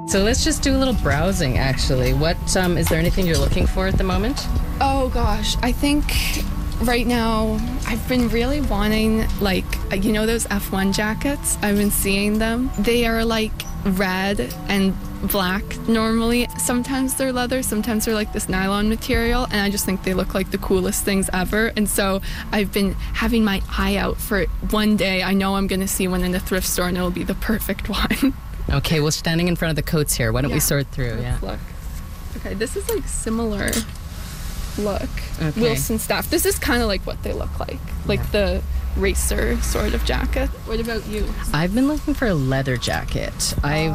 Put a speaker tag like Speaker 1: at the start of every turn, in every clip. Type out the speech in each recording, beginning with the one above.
Speaker 1: So let's just do a little browsing, actually. What is there anything you're looking for at the moment?
Speaker 2: Oh gosh, I think right now I've been really wanting, like, you know those F1 jackets? I've been seeing them. They are like red and black normally. Sometimes they're leather, sometimes they're like this nylon material, and I just think they look like the coolest things ever. And so I've been having my eye out for it. One day I know I'm going to see one in the thrift store and it'll be the perfect one.
Speaker 1: Okay, well, standing in front of the coats here, why don't we sort through?
Speaker 2: Let's look. Okay, this is like similar look.
Speaker 1: Okay.
Speaker 2: Wilson Staff. This is kind of like what they look like the racer sort of jacket. What about you?
Speaker 1: I've been looking for a leather jacket.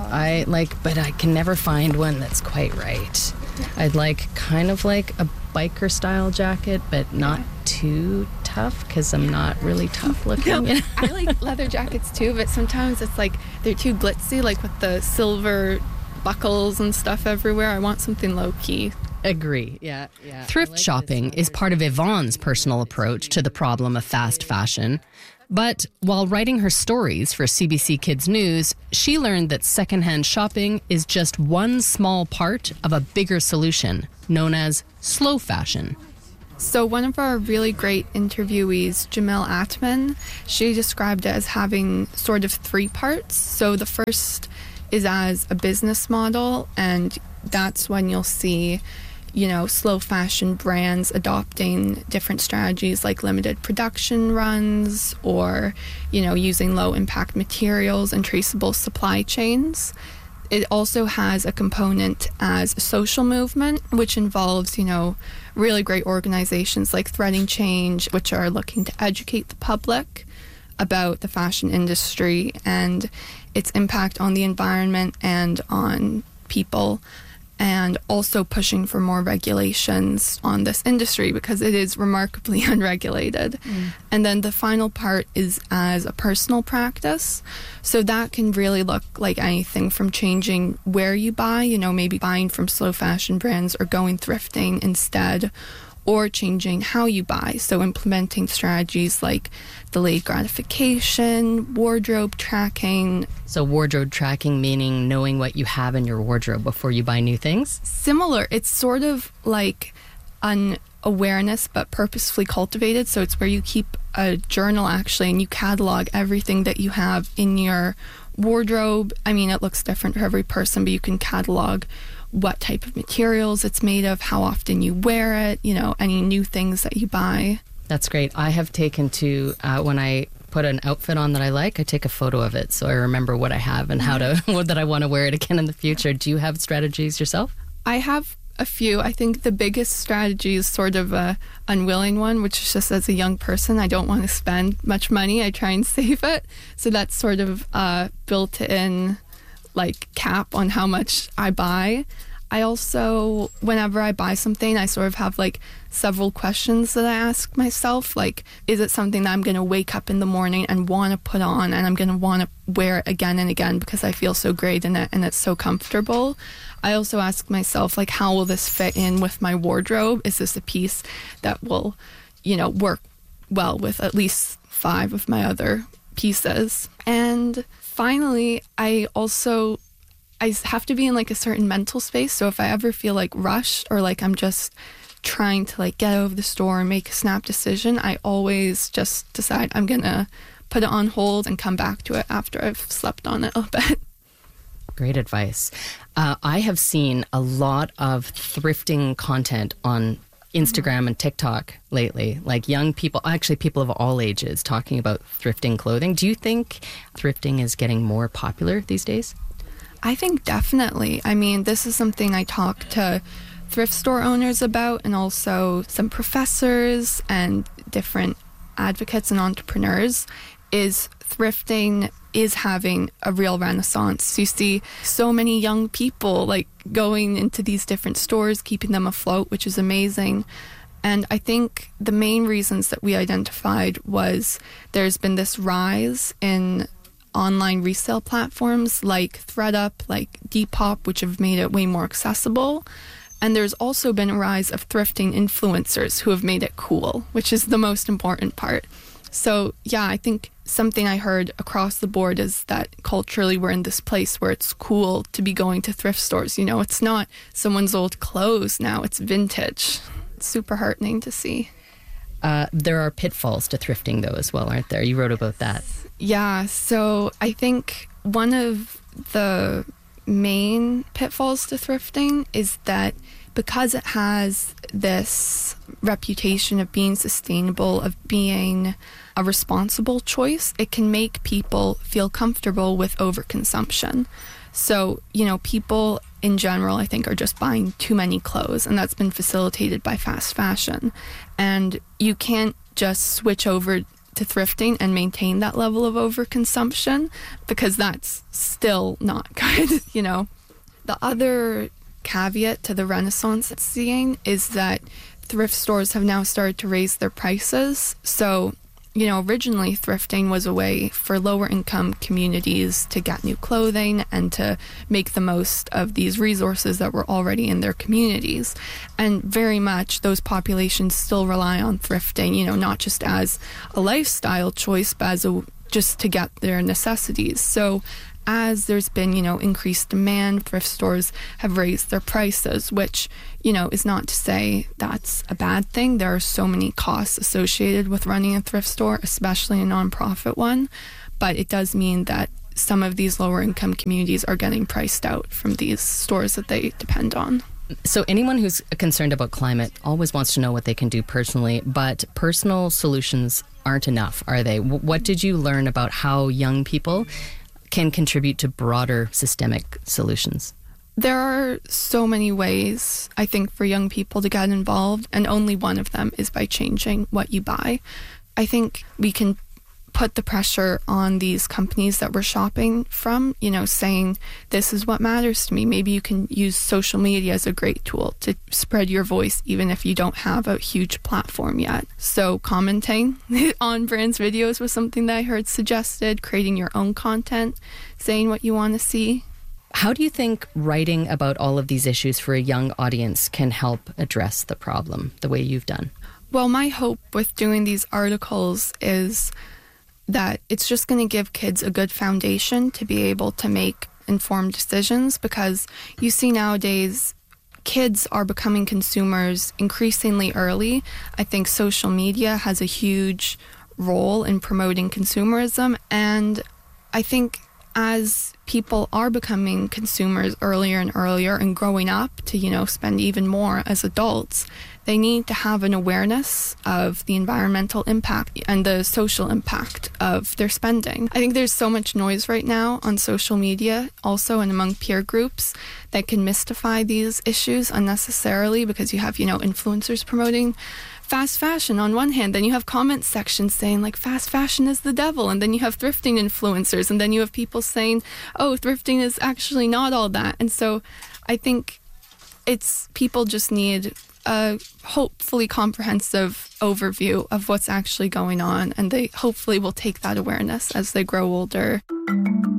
Speaker 1: I like, but I can never find one that's quite right. I'd like kind of like a biker style jacket, but not too tough, because I'm not really tough looking.
Speaker 2: No, I like leather jackets too, but sometimes it's like they're too glitzy, like with the silver buckles and stuff everywhere. I want something low key.
Speaker 1: Agree. Yeah.
Speaker 3: Thrift shopping is part of Yvonne's personal approach to the problem of fast fashion. But while writing her stories for CBC Kids News, she learned that secondhand shopping is just one small part of a bigger solution known as slow fashion.
Speaker 2: So one of our really great interviewees, Jamil Atman, she described it as having sort of three parts. So the first is as a business model, and that's when you'll see, you know, slow fashion brands adopting different strategies like limited production runs or, you know, using low impact materials and traceable supply chains. It also has a component as a social movement, which involves, you know, really great organizations like Threading Change, which are looking to educate the public about the fashion industry and its impact on the environment and on people, and also pushing for more regulations on this industry because it is remarkably unregulated. And then the final part is as a personal practice. So that can really look like anything from changing where you buy, you know, maybe buying from slow fashion brands or going thrifting instead, or changing how you buy. So implementing strategies like delayed gratification, wardrobe tracking.
Speaker 1: So wardrobe tracking meaning knowing what you have in your wardrobe before you buy new things?
Speaker 2: Similar. It's sort of like an awareness but purposefully cultivated. So it's where you keep a journal actually and you catalog everything that you have in your wardrobe. I mean, it looks different for every person, but you can catalog what type of materials it's made of, how often you wear it, you know, any new things that you buy.
Speaker 1: That's great. I have taken to, when I put an outfit on that I like, I take a photo of it so I remember what I have and how to, that I want to wear it again in the future. Do you have strategies yourself?
Speaker 2: I have a few. I think the biggest strategy is sort of a unwilling one, which is just as a young person, I don't want to spend much money. I try and save it. So that's sort of built in like cap on how much I buy. I also, whenever I buy something, I sort of have like several questions that I ask myself, like, is it something that I'm going to wake up in the morning and want to put on and I'm going to want to wear it again and again because I feel so great in it and it's so comfortable? I also ask myself, like, how will this fit in with my wardrobe? Is this a piece that will, you know, work well with at least 5 of my other pieces? And finally, I have to be in like a certain mental space. So if I ever feel like rushed or like I'm just trying to like get out of the store and make a snap decision, I always just decide I'm gonna put it on hold and come back to it after I've slept on it a bit.
Speaker 1: Great advice. I have seen a lot of thrifting content on Instagram and TikTok lately, like young people, actually people of all ages, talking about thrifting clothing. Do you think thrifting is getting more popular these days?
Speaker 2: I think definitely. I mean, this is something I talk to thrift store owners about, and also some professors and different advocates and entrepreneurs, is thrifting is having a real renaissance. You see so many young people like going into these different stores, keeping them afloat, which is amazing. And I think the main reasons that we identified was there's been this rise in online resale platforms like ThredUp, like Depop, which have made it way more accessible. And there's also been a rise of thrifting influencers who have made it cool, which is the most important part. So yeah, I think something I heard across the board is that culturally we're in this place where it's cool to be going to thrift stores. You know, it's not someone's old clothes now, it's vintage. It's super heartening to see.
Speaker 1: There are pitfalls to thrifting, though, as well, aren't there? You wrote about that.
Speaker 2: Yeah, so I think one of the main pitfalls to thrifting is that because it has this reputation of being sustainable, of being a responsible choice, it can make people feel comfortable with overconsumption. So, you know, people in general, I think, are just buying too many clothes, and that's been facilitated by fast fashion. And you can't just switch over to thrifting and maintain that level of overconsumption, because that's still not good, you know. The other caveat to the renaissance it's seeing is that thrift stores have now started to raise their prices. So, you know, originally thrifting was a way for lower income communities to get new clothing and to make the most of these resources that were already in their communities. And very much those populations still rely on thrifting, you know, not just as a lifestyle choice, but as just to get their necessities. So as there's been, you know, increased demand, thrift stores have raised their prices, which, you know, is not to say that's a bad thing. There are so many costs associated with running a thrift store, especially a nonprofit one. But it does mean that some of these lower income communities are getting priced out from these stores that they depend on.
Speaker 1: So anyone who's concerned about climate always wants to know what they can do personally, but personal solutions aren't enough, are they? What did you learn about how young people can contribute to broader systemic solutions?
Speaker 2: There are so many ways, I think, for young people to get involved, and only one of them is by changing what you buy. I think we can put the pressure on these companies that we're shopping from, you know, saying, this is what matters to me. Maybe you can use social media as a great tool to spread your voice, even if you don't have a huge platform yet. So commenting on brands' videos was something that I heard suggested, creating your own content, saying what you want to see.
Speaker 1: How do you think writing about all of these issues for a young audience can help address the problem the way you've done?
Speaker 2: Well, my hope with doing these articles is that it's just going to give kids a good foundation to be able to make informed decisions, because you see nowadays kids are becoming consumers increasingly early. I think social media has a huge role in promoting consumerism, and I think as people are becoming consumers earlier and earlier and growing up to, you know, spend even more as adults, they need to have an awareness of the environmental impact and the social impact of their spending. I think there's so much noise right now on social media, also and among peer groups, that can mystify these issues unnecessarily, because you have, you know, influencers promoting fast fashion on one hand, then you have comment sections saying like fast fashion is the devil, and then you have thrifting influencers, and then you have people saying, oh, thrifting is actually not all that. And so I think people just need a hopefully comprehensive overview of what's actually going on, and they hopefully will take that awareness as they grow older.